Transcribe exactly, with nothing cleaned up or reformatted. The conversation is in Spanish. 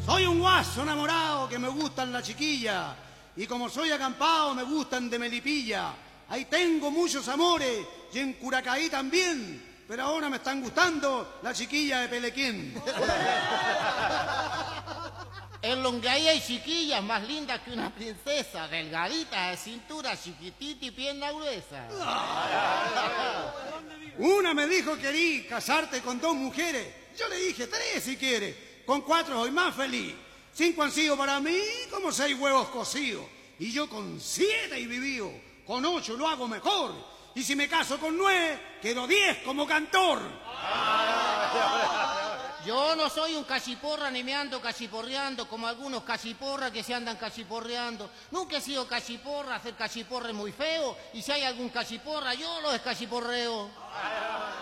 Soy un guaso enamorado que me gustan las chiquillas. Y como soy acampado me gustan de Melipilla. Ahí tengo muchos amores y en Curacaí también. Pero ahora me están gustando las chiquillas de Pelequén. En Longaí hay chiquillas más lindas que una princesa, delgadita de cintura, chiquitita y pierna gruesa. Una me dijo que querí casarte con dos mujeres. Yo le dije tres si quiere. Con cuatro soy más feliz. Cinco han sido para mí como seis huevos cocidos. Y yo con siete he vivido. Con ocho lo hago mejor. Y si me caso con nueve, quedo diez como cantor. Yo no soy un cachiporra ni me ando cachiporreando como algunos cachiporras que se andan cachiporreando. Nunca he sido cachiporra, hacer cachiporra es muy feo. Y si hay algún cachiporra, yo lo descachiporreo.